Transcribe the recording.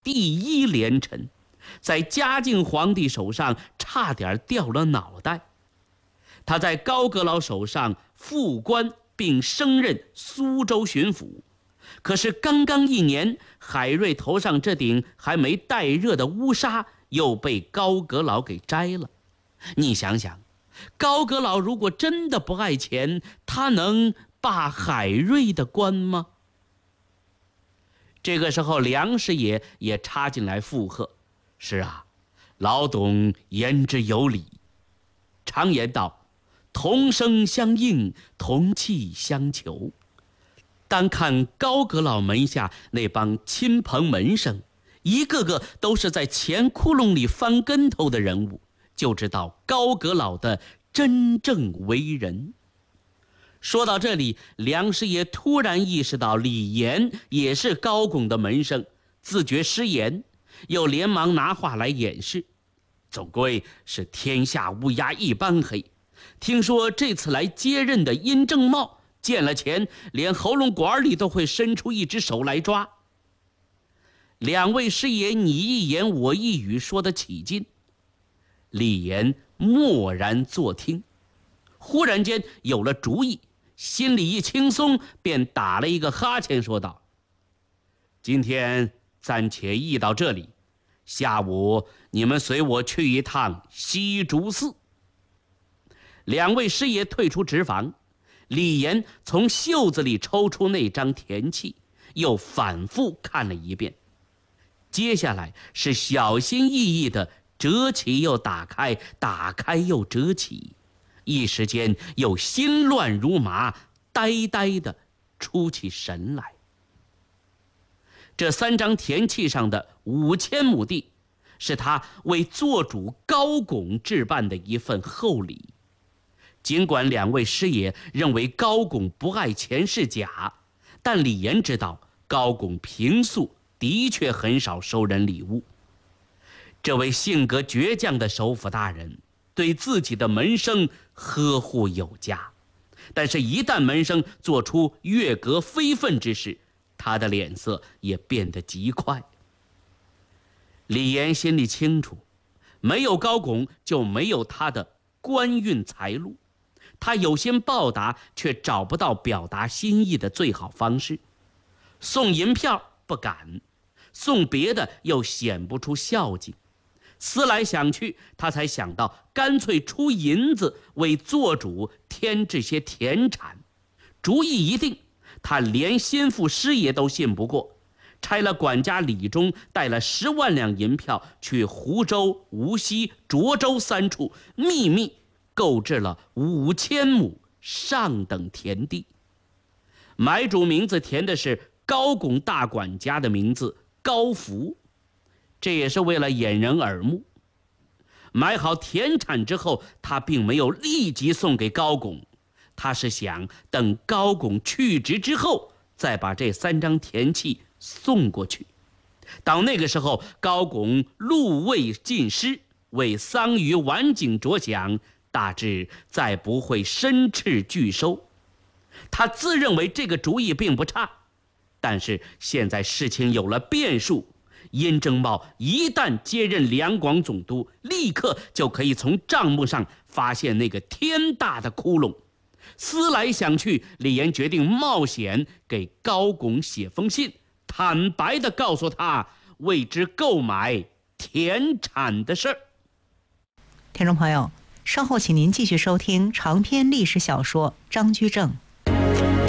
第一连臣，在嘉靖皇帝手上差点掉了脑袋。他在高阁老手上复官并升任苏州巡抚，可是刚刚1年，海瑞头上这顶还没带热的乌纱又被高阁老给摘了。你想想，高阁老如果真的不爱钱，他能罢海瑞的官吗？这个时候梁师爷也插进来附和：是啊，老董言之有理。常言道，同声相应，同气相求。单看高阁老门下那帮亲朋门生，一个个都是在钱窟窿里翻跟头的人物，就知道高阁老的真正为人。说到这里，梁师爷突然意识到李岩也是高拱的门生，自觉失言，又连忙拿话来掩饰。总归是天下乌鸦一般黑，听说这次来接任的殷正茂见了钱，连喉咙管里都会伸出一只手来抓。两位师爷你一言我一语说得起劲，李岩默然坐听，忽然间有了主意，心里一轻松，便打了一个哈欠，说道：今天暂且议到这里，下午你们随我去一趟西竹寺。两位师爷退出直房，李岩从袖子里抽出那张田契，又反复看了一遍，接下来是小心翼翼地折起又打开，打开又折起，一时间又心乱如麻，呆呆地出起神来。这3张田契上的5000亩地，是他为做主高拱置办的一份厚礼。尽管两位师爷认为高拱不爱钱是假，但李岩知道高拱平素的确很少收人礼物。这位性格倔强的首辅大人对自己的门生呵护有加，但是一旦门生做出越格非分之事，他的脸色也变得极快。李岩心里清楚，没有高拱就没有他的官运财路，他有心报答，却找不到表达心意的最好方式。送银票不敢，送别的又显不出孝敬。思来想去，他才想到干脆出银子为做主添置些田产。主意一定，他连心腹师爷都信不过，差了管家李忠带了10万两银票去湖州、无锡、涿州3处秘密购置了5000亩上等田地。买主名字填的是高拱大管家的名字高福，这也是为了掩人耳目。买好田产之后，他并没有立即送给高拱，他是想等高拱去职之后，再把这3张田契送过去。到那个时候，高拱禄位尽失，为桑榆晚景着想，大致再不会申斥拒收。他自认为这个主意并不差，但是现在事情有了变数，殷正茂一旦接任两广总督，立刻就可以从账目上发现那个天大的窟窿。思来想去，李岩决定冒险给高拱写封信，坦白地告诉他为之购买田产的事儿。 听众朋友，稍后请您继续收听长篇历史小说《张居正》。